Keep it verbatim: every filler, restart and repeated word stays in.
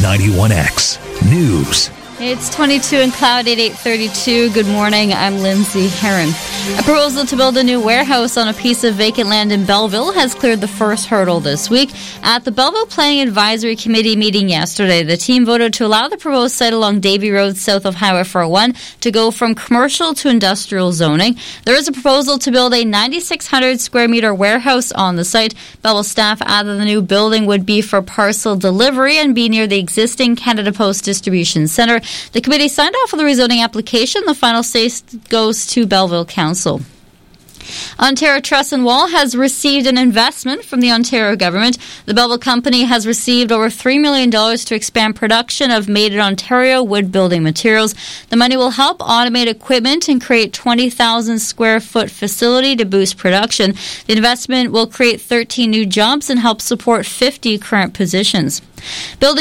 ninety-one X News. It's twenty-two and cloudy at eight thirty-two. Good morning. I'm Lindsay Heron. A proposal to build a new warehouse on a piece of vacant land in Belleville has cleared the first hurdle this week. At the Belleville Planning Advisory Committee meeting yesterday, the team voted to allow the proposed site along Davie Road south of Highway four oh one to go from commercial to industrial zoning. There is a proposal to build a ninety-six hundred square meter warehouse on the site. Belleville staff added the new building would be for parcel delivery and be near the existing Canada Post Distribution Centre. The committee signed off on the rezoning application. The final say goes to Belleville Council. Ontario Truss and Wall has received an investment from the Ontario government. The Belleville company has received over three million dollars to expand production of made in Ontario wood building materials. The money will help automate equipment and create twenty thousand square foot facility to boost production. The investment will create thirteen new jobs and help support fifty current positions. Building